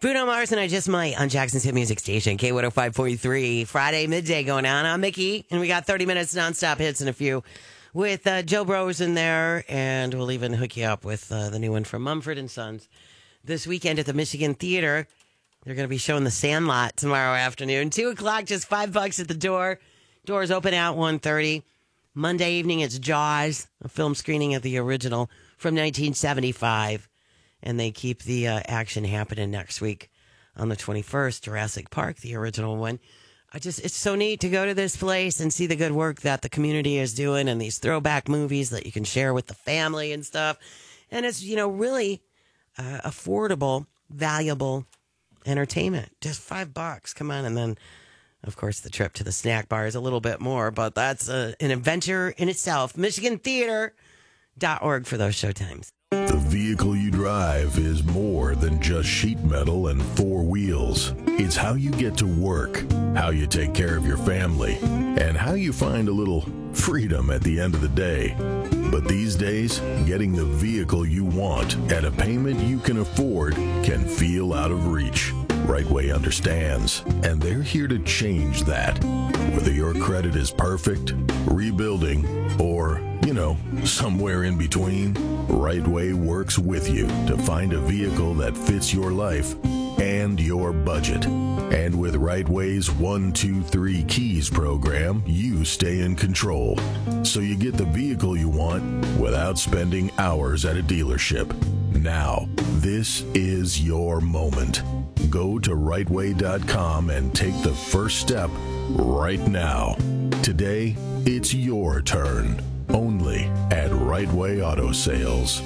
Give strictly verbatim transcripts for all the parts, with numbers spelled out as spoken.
Bruno Mars and I Just Might on Jackson's Hit Music Station, K one oh five point three. Friday midday going on. I'm Mickey, and we got thirty minutes nonstop hits and a few with uh, Joe Bros in there, and we'll even hook you up with uh, the new one from Mumford and Sons. This weekend at the Michigan Theater, they're going to be showing The Sandlot tomorrow afternoon. two o'clock, just five bucks at the door. Doors open at one thirty. Monday evening, it's Jaws, a film screening of the original from nineteen seventy-five. And they keep the uh, action happening next week on the twenty-first, Jurassic Park, the original one. I just, it's so neat to go to this place and see the good work that the community is doing and these throwback movies that you can share with the family and stuff. And it's, you know, really uh, affordable, valuable entertainment. Just five bucks. Come on. And then, of course, the trip to the snack bar is a little bit more, but that's a, an adventure in itself. Michigan Theater dot org for those showtimes. The vehicle you drive is more than just sheet metal and four wheels. It's how you get to work, how you take care of your family, and how you find a little freedom at the end of the day. But these days, getting the vehicle you want at a payment you can afford can feel out of reach. Rightway understands, and they're here to change that. Whether your credit is perfect, rebuilding, or, you know, somewhere in between, Rightway works with you to find a vehicle that fits your life and your budget. And with Rightway's one two three Keys program, you stay in control. So you get the vehicle you want without spending hours at a dealership. Now, this is your moment. Go to rightway dot com and take the first step right now. Today, it's your turn. Only at Rightway Auto Sales.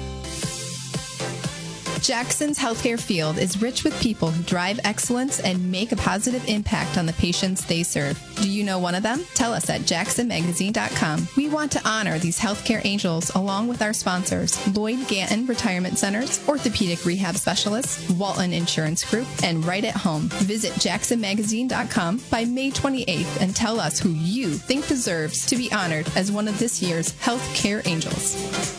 Jackson's healthcare field is rich with people who drive excellence and make a positive impact on the patients they serve. Do you know one of them? Tell us at jackson magazine dot com. We want to honor these healthcare angels along with our sponsors, Lloyd Ganton Retirement Centers, Orthopedic Rehab Specialists, Walton Insurance Group, and Right at Home. Visit jackson magazine dot com by May twenty-eighth and tell us who you think deserves to be honored as one of this year's healthcare angels.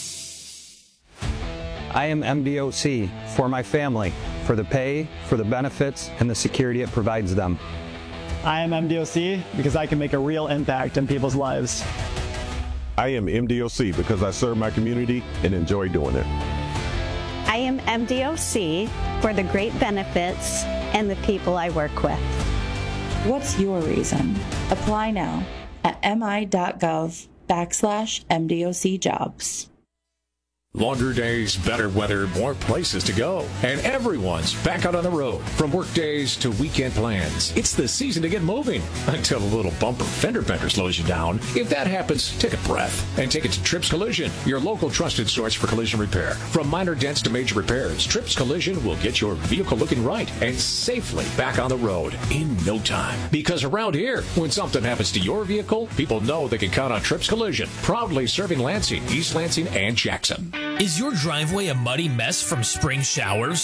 I am M D O C for my family, for the pay, for the benefits, and the security it provides them. I am M D O C because I can make a real impact in people's lives. I am M D O C because I serve my community and enjoy doing it. I am M D O C for the great benefits and the people I work with. What's your reason? Apply now at mi.gov backslash MDOC jobs. Longer days, better weather, more places to go. And everyone's back out on the road. From work days to weekend plans. It's the season to get moving. Until a little bumper fender bender slows you down. If that happens, take a breath and take it to Trips Collision, your local trusted source for collision repair. From minor dents to major repairs, Trips Collision will get your vehicle looking right and safely back on the road in no time. Because around here, when something happens to your vehicle, people know they can count on Trips Collision. Proudly serving Lansing, East Lansing, and Jackson. Is your driveway a muddy mess from spring showers?